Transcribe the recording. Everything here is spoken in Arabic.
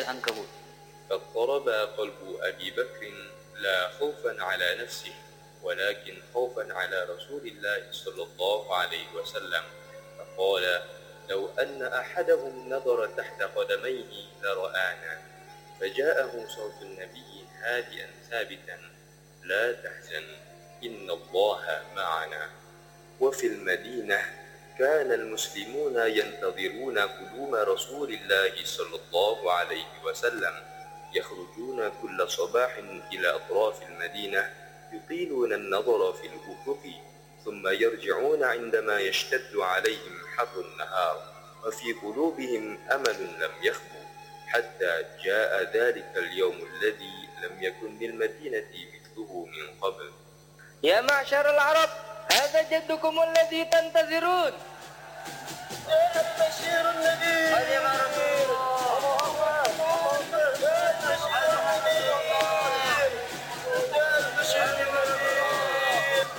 العنكبوت. فاضطرب قلب أبي بكر لا خوفا على نفسه ولكن خوفا على رسول الله صلى الله عليه وسلم، فقال: لو أن أحدهم نظر تحت قدميه لرآنا. فجاءه صوت النبي هادئا ثابتا: لا تحزن إن الله معنا. وفي المدينة كان المسلمون ينتظرون قدوم رسول الله صلى الله عليه وسلم، يخرجون كل صباح إلى أطراف المدينة يطيلون النظر في الأفق، ثم يرجعون عندما يشتد عليهم حر النهار، وفي قلوبهم أمل لم يخبو، حتى جاء ذلك اليوم الذي لم يكن للمدينة مثله من قبل. يا معشر العرب، هذا جدكم الذي تنتظرون. جاء البشير النذير. قدم رسول